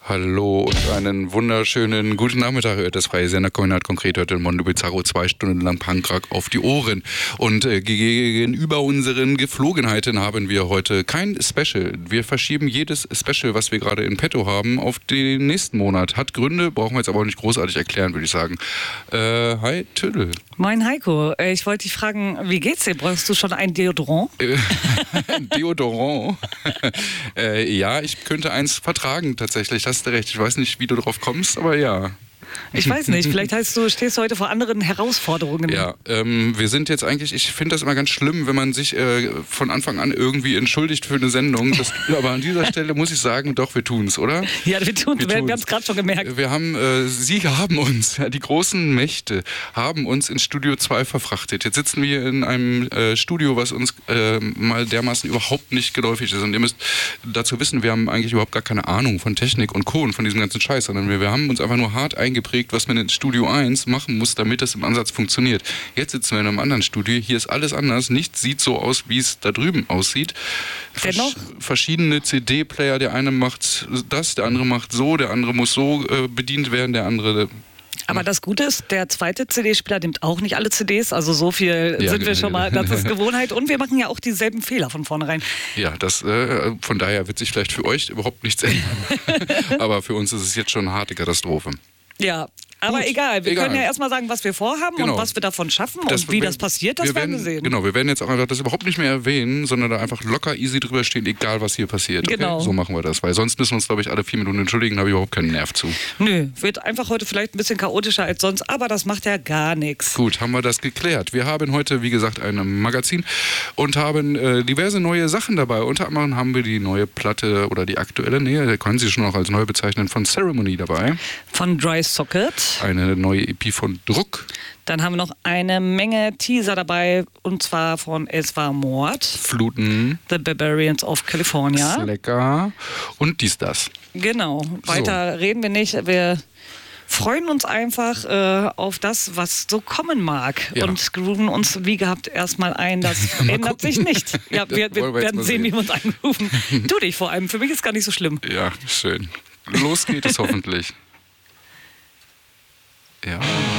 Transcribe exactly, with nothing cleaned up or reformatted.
Hallo und einen wunderschönen guten Nachmittag. Hört das freie Sender Kombinat konkret heute Mondo Bizarro zwei Stunden lang Punkrock auf die Ohren. Und äh, gegenüber unseren Geflogenheiten haben wir heute kein Special. Wir verschieben jedes Special, was wir gerade in petto haben, auf den nächsten Monat. Hat Gründe, brauchen wir jetzt aber auch nicht großartig erklären, würde ich sagen. Äh, hi Tüdel. Moin Heiko, ich wollte dich fragen, wie geht's dir? Brauchst du schon ein Deodorant? Deodorant? äh, ja, ich könnte eins vertragen tatsächlich. Das hast du recht. Ich weiß nicht, wie du drauf kommst, aber ja. Ich weiß nicht, vielleicht heißt du, stehst du heute vor anderen Herausforderungen. Ja, ähm, wir sind jetzt eigentlich, ich finde das immer ganz schlimm, wenn man sich äh, von Anfang an irgendwie entschuldigt für eine Sendung. Das, aber an dieser Stelle muss ich sagen, doch, wir tun's, oder? Ja, wir tun's, wir, wir haben es gerade schon gemerkt. Wir haben, äh, Sie haben uns, ja, die großen Mächte haben uns ins Studio zwei verfrachtet. Jetzt sitzen wir in einem äh, Studio, was uns äh, mal dermaßen überhaupt nicht geläufig ist. Und ihr müsst dazu wissen, wir haben eigentlich überhaupt gar keine Ahnung von Technik und Co. und von diesem ganzen Scheiß, sondern wir, wir haben uns einfach nur hart eingeprägt, was man in Studio eins machen muss, damit das im Ansatz funktioniert. Jetzt sitzen wir in einem anderen Studio, hier ist alles anders, nichts sieht so aus, wie es da drüben aussieht. Dennoch? Versch- verschiedene C D-Player, der eine macht das, der andere macht so, der andere muss so äh, bedient werden, der andere... Aber das Gute ist, der zweite C D-Spieler nimmt auch nicht alle C Ds, also so viel Ja, sind wir schon mal, das ist Gewohnheit und wir machen ja auch dieselben Fehler von vornherein. Ja, das, äh, von daher wird sich vielleicht für euch überhaupt nichts ändern. Aber für uns ist es jetzt schon eine harte Katastrophe. Ja, aber Gut, egal, wir egal. können ja erstmal sagen, was wir vorhaben Genau. und was wir davon schaffen Das- und wie wir- das passiert, das wir werden wir sehen. Genau, wir werden jetzt auch einfach das überhaupt nicht mehr erwähnen, sondern da einfach locker easy drüber stehen, egal was hier passiert. Okay? Genau. So machen wir das, weil sonst müssen wir uns, glaube ich, alle vier Minuten entschuldigen, da habe ich überhaupt keinen Nerv zu. Nö, wird einfach heute vielleicht ein bisschen chaotischer als sonst, aber das macht ja gar nichts. Gut, haben wir das geklärt. Wir haben heute, wie gesagt, ein Magazin und haben äh, diverse neue Sachen dabei. Unter anderem haben wir die neue Platte oder die aktuelle, nee, können Sie schon auch als neu bezeichnen, von Ceremony dabei. Von Dry Socket. Eine neue E P von Druck. Dann haben wir noch eine Menge Teaser dabei, und zwar von Es war Mord, Fluten, The Barbarians of California. Lecker und dies, das. Genau, weiter reden wir nicht. Wir freuen uns einfach äh, auf das, was so kommen mag. Ja. Und grooven uns wie gehabt erstmal ein. Das ändert sich nicht. Ja, wir, Das wir wollen wir jetzt werden mal sehen, sehen. wie wir uns anrufen. Tu dich vor allem. Für mich ist gar nicht so schlimm. Ja, schön. Los geht es hoffentlich. Ja.